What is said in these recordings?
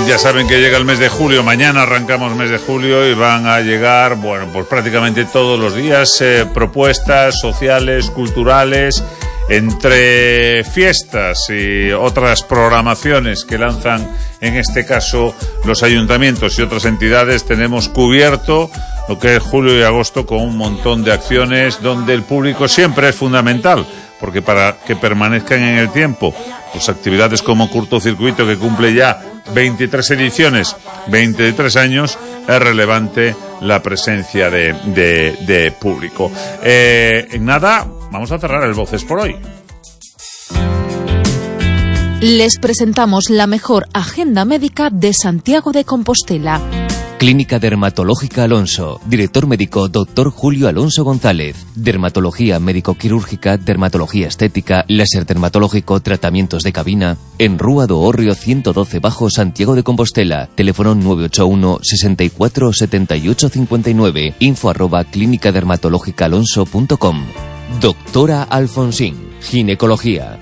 Ya saben que llega el mes de julio, mañana arrancamos mes de julio y van a llegar, bueno, pues prácticamente todos los días propuestas sociales, culturales, entre fiestas y otras programaciones que lanzan, en este caso, los ayuntamientos y otras entidades. Tenemos cubierto lo que es julio y agosto con un montón de acciones donde el público siempre es fundamental, porque para que permanezcan en el tiempo, pues actividades como Curtocircuito, que cumple ya 23 ediciones, 23 años, es relevante la presencia de público. En nada, vamos a cerrar el Voces por hoy. Les presentamos la mejor agenda médica de Santiago de Compostela. Clínica Dermatológica Alonso. Director médico Dr. Julio Alonso González. Dermatología médico-quirúrgica, dermatología estética, láser dermatológico, tratamientos de cabina. En Rúa do Hórreo 112 Bajo, Santiago de Compostela. Teléfono 981 64 78 59. info@clínicadermatológicaalonso.com. Doctora Alfonsín. Ginecología.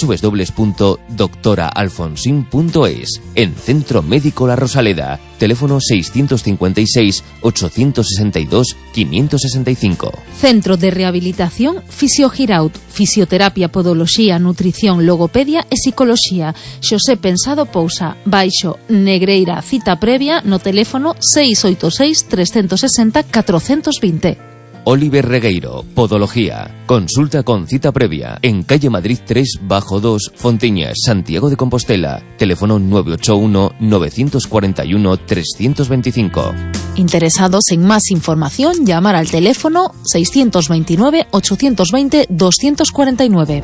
www.doctoraalfonsin.es. En Centro Médico La Rosaleda. Teléfono 656 862 565. Centro de Rehabilitación Fisiogiraut. Fisioterapia, podoloxía, nutrición, logopedia e psicoloxía. Xosé Pensado Pousa. Baixo Negreira. Cita previa no teléfono 686 360 420. Oliver Regueiro, Podología. Consulta con cita previa en calle Madrid 3 bajo 2, Fontiñas, Santiago de Compostela. Teléfono 981 941 325. Interesados en más información, llamar al teléfono 629 820 249.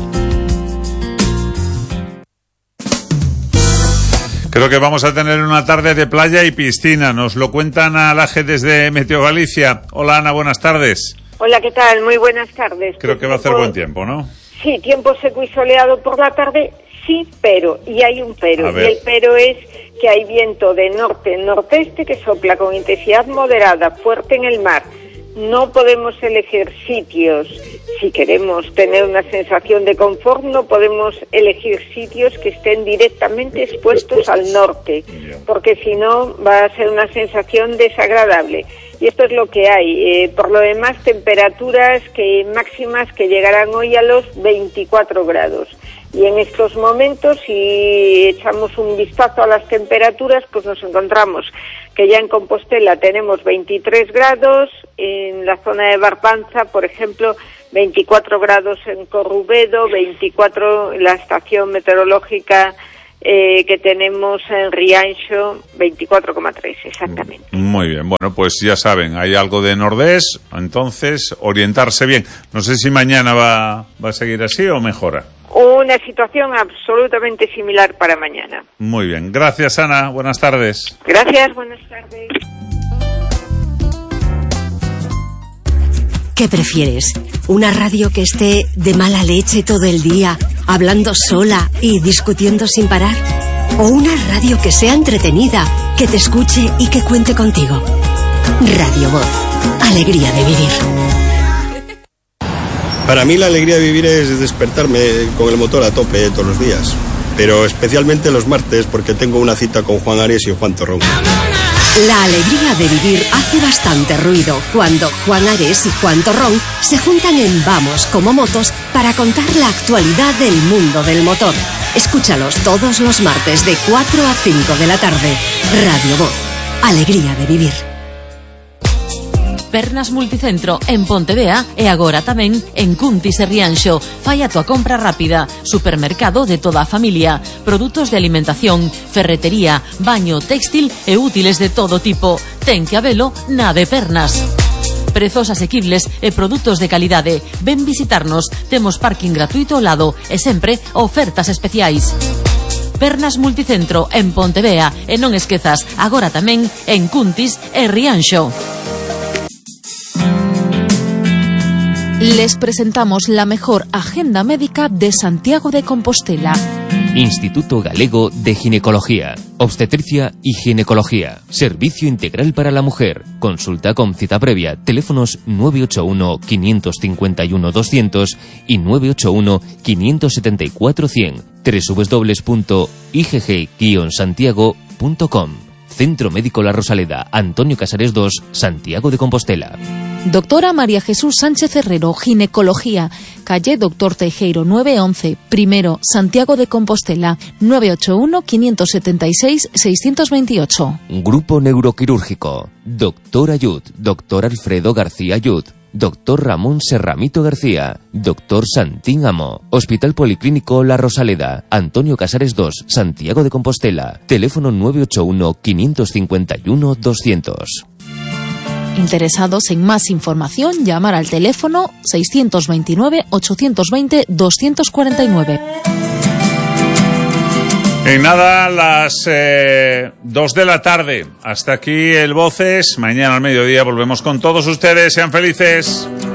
Creo que vamos a tener una tarde de playa y piscina. Nos lo cuenta Ana Laje desde Meteo Galicia. Hola Ana, buenas tardes. Hola, ¿qué tal? Muy buenas tardes. Creo que va a hacer buen tiempo, ¿no? Sí, tiempo seco y soleado por la tarde, sí, pero, y hay un pero. Y el pero es que hay viento de norte-nordeste que sopla con intensidad moderada, fuerte en el mar. No podemos elegir sitios. Si queremos tener una sensación de confort, no podemos elegir sitios que estén directamente expuestos al norte, porque si no va a ser una sensación desagradable. Y esto es lo que hay. Por lo demás, temperaturas máximas que llegarán hoy a los 24 grados. Y en estos momentos, si echamos un vistazo a las temperaturas, pues nos encontramos que ya en Compostela tenemos 23 grados, en la zona de Barbanza, por ejemplo, 24 grados en Corrubedo, 24 en la estación meteorológica que tenemos en Rianxo, 24,3 exactamente. Muy bien, bueno, pues ya saben, hay algo de nordés, entonces orientarse bien. No sé si mañana va a seguir así o mejora. Una situación absolutamente similar para mañana. Muy bien, gracias Ana, buenas tardes. Gracias, buenas tardes. ¿Qué prefieres? ¿Una radio que esté de mala leche todo el día, hablando sola y discutiendo sin parar? ¿O una radio que sea entretenida, que te escuche y que cuente contigo? Radio Voz. Alegría de vivir. Para mí la alegría de vivir es despertarme con el motor a tope todos los días. Pero especialmente los martes, porque tengo una cita con Juan Ares y Juan Torrón. La alegría de vivir hace bastante ruido cuando Juan Ares y Juan Torrón se juntan en Vamos como Motos para contar la actualidad del mundo del motor. Escúchalos todos los martes de 4 a 5 de la tarde. Radio Voz. Alegría de vivir. Pernas Multicentro en Pontevea e agora tamén en Cuntis e Rianxo. Fai a tua compra rápida. Supermercado de toda a familia. Produtos de alimentación, ferretería, baño, textil e útiles de todo tipo. Ten que habelo na de Pernas. Prezos asequibles e produtos de calidade. Ven visitarnos. Temos parking gratuito ao lado e sempre ofertas especiais. Pernas Multicentro en Pontevea e non esquezas, agora tamén en Cuntis e Rianxo. Les presentamos la mejor agenda médica de Santiago de Compostela. Instituto Galego de Ginecología, Obstetricia y Ginecología. Servicio integral para la mujer. Consulta con cita previa. Teléfonos 981 551 200 y 981 574 100. www.igg-santiago.es. www.centromédicolarrosaleda.com. Centro Médico La Rosaleda, Antonio Casares 2, Santiago de Compostela. Doctora María Jesús Sánchez Herrero, Ginecología, calle Doctor Teijeiro 911, primero, Santiago de Compostela, 981-576-628. Grupo Neuroquirúrgico, Doctor Ayud, Doctor Alfredo García Ayud, Doctor Ramón Serramito García, Doctor Santín Amo, Hospital Policlínico La Rosaleda, Antonio Casares 2, Santiago de Compostela, teléfono 981-551-200. Interesados en más información, llamar al teléfono 629-820-249. En nada, las 2 de la tarde. Hasta aquí el Voces. Mañana al mediodía volvemos con todos ustedes. Sean felices.